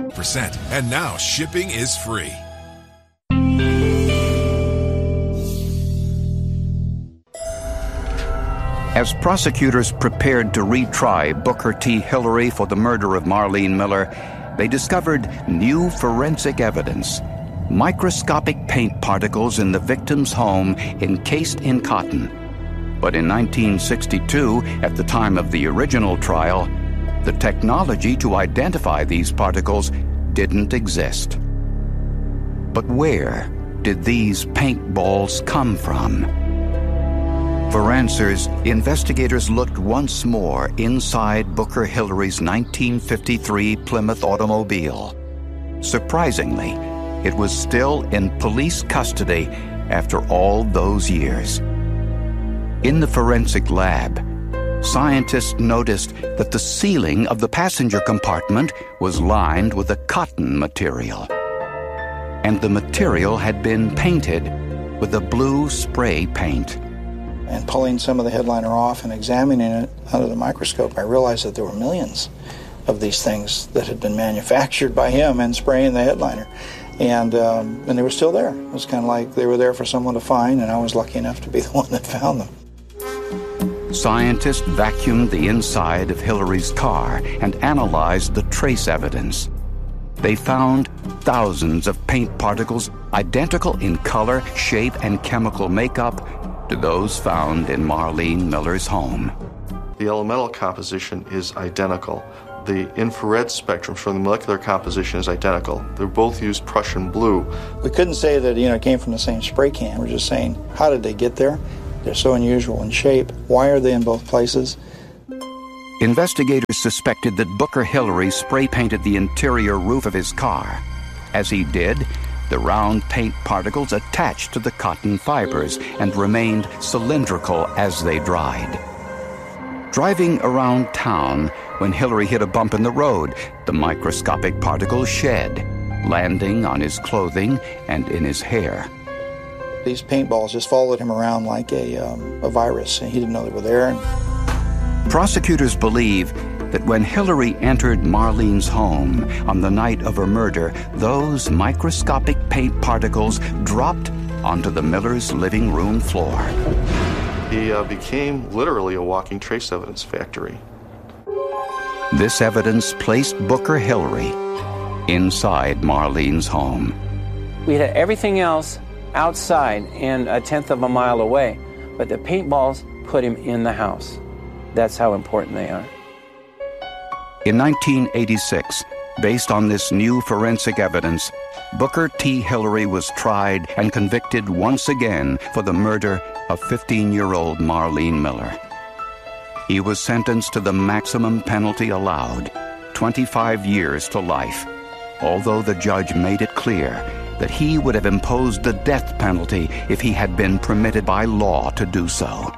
And now shipping is free. As prosecutors prepared to retry Booker T. Hillary for the murder of Marlene Miller, they discovered new forensic evidence: microscopic paint particles in the victim's home encased in cotton. But in 1962, at the time of the original trial, the technology to identify these particles didn't exist. But where did these paintballs come from? For answers, investigators looked once more inside Booker Hillary's 1953 Plymouth automobile. Surprisingly, it was still in police custody after all those years. In the forensic lab, scientists noticed that the ceiling of the passenger compartment was lined with a cotton material, and the material had been painted with a blue spray paint. And pulling some of the headliner off and examining it under the microscope, I realized that there were millions of these things that had been manufactured by him and spraying the headliner. And they were still there. It was kind of like they were there for someone to find, and I was lucky enough to be the one that found them. Scientists vacuumed the inside of Hillary's car and analyzed the trace evidence. They found thousands of paint particles identical in color, shape, and chemical makeup to those found in Marlene Miller's home. The elemental composition is identical. The infrared spectrum from the molecular composition is identical. They both use Prussian blue. We couldn't say that it came from the same spray can. We're just saying, how did they get there? They're so unusual in shape. Why are they in both places? Investigators suspected that Booker Hillary spray painted the interior roof of his car. As he did, the round paint particles attached to the cotton fibers and remained cylindrical as they dried. Driving around town, when Hillary hit a bump in the road, the microscopic particles shed, landing on his clothing and in his hair. These paintballs just followed him around like a virus, and he didn't know they were there. Prosecutors believe that when Hillary entered Marlene's home on the night of her murder, those microscopic paint particles dropped onto the Millers' living room floor. He became literally a walking trace evidence factory. This evidence placed Booker Hillary inside Marlene's home. We had everything else outside and a tenth of a mile away, but the paintballs put him in the house. That's how important they are. In 1986, based on this new forensic evidence, Booker T. Hillary was tried and convicted once again for the murder of 15-year-old Marlene Miller. He was sentenced to the maximum penalty allowed, 25 years to life, although the judge made it clear that he would have imposed the death penalty if he had been permitted by law to do so.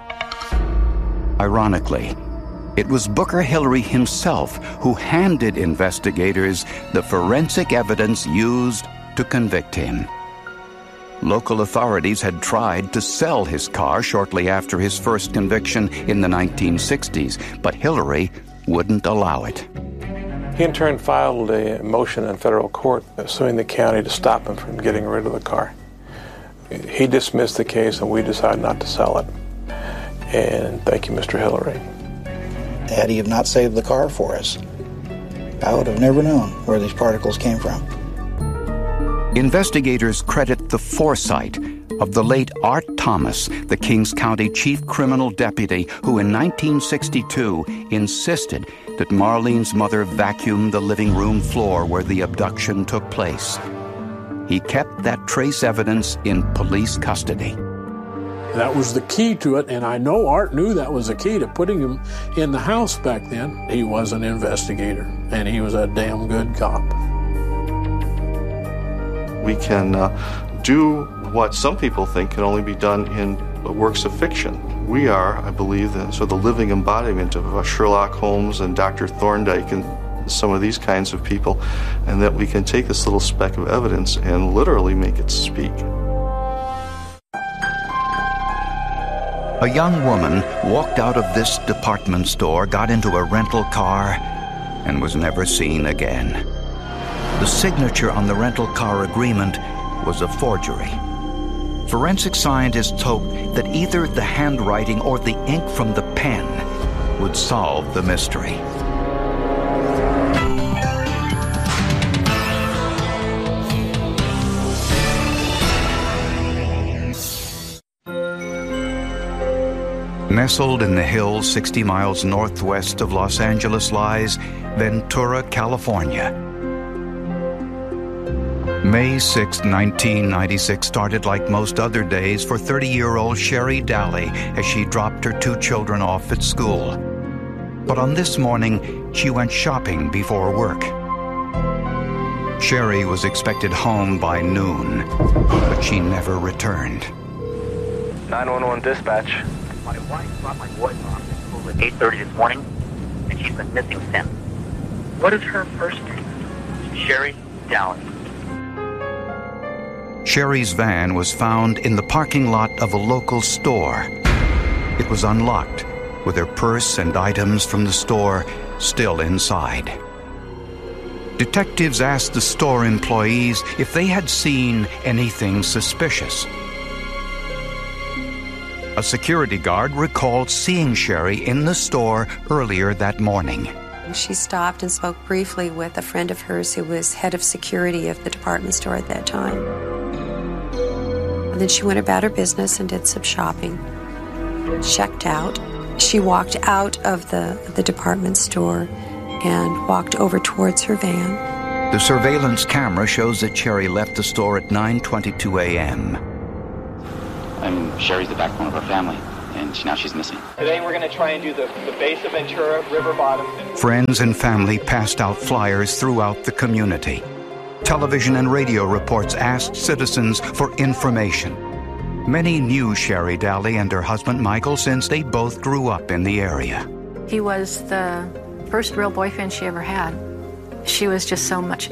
Ironically, it was Booker Hillary himself who handed investigators the forensic evidence used to convict him. Local authorities had tried to sell his car shortly after his first conviction in the 1960s, but Hillary wouldn't allow it. He in turn filed a motion in federal court suing the county to stop him from getting rid of the car. He dismissed the case and we decided not to sell it. And thank you, Mr. Hillary. Had he have not saved the car for us, I would have never known where these particles came from. Investigators credit the foresight of the late Art Thomas, the Kings County Chief Criminal Deputy, who in 1962 insisted that Marlene's mother vacuumed the living room floor where the abduction took place. He kept that trace evidence in police custody. That was the key to it, and I know Art knew that was the key to putting him in the house back then. He was an investigator, and he was a damn good cop. We can do what some people think can only be done in works of fiction. We are, I believe, the living embodiment of Sherlock Holmes and Dr. Thorndike and some of these kinds of people, and that we can take this little speck of evidence and literally make it speak. A young woman walked out of this department store, got into a rental car, and was never seen again. The signature on the rental car agreement was a forgery. Forensic scientists hoped that either the handwriting or the ink from the pen would solve the mystery. Nestled in the hills 60 miles northwest of Los Angeles lies Ventura, California. May 6, 1996 started like most other days for 30-year-old Sherry Daly as she dropped her 2 children off at school. But on this morning, she went shopping before work. Sherry was expected home by noon, but she never returned. 911 dispatch. My wife dropped my boys off at school at 8:30 this morning, and she's been missing since. What is her first name? Sherry Daly. Sherry's van was found in the parking lot of a local store. It was unlocked, with her purse and items from the store still inside. Detectives asked the store employees if they had seen anything suspicious. A security guard recalled seeing Sherry in the store earlier that morning. She stopped and spoke briefly with a friend of hers who was head of security of the department store at that time. And then she went about her business and did some shopping, checked out. She walked out of the department store and walked over towards her van. The surveillance camera shows that Sherry left the store at 9:22 a.m. Sherry's the backbone of our family, and now she's missing. Today we're going to try and do the base of Ventura, river bottom. Friends and family passed out flyers throughout the community. Television and radio reports asked citizens for information. Many knew Sherry Daly and her husband Michael since they both grew up in the area. He was the first real boyfriend she ever had. She was just so much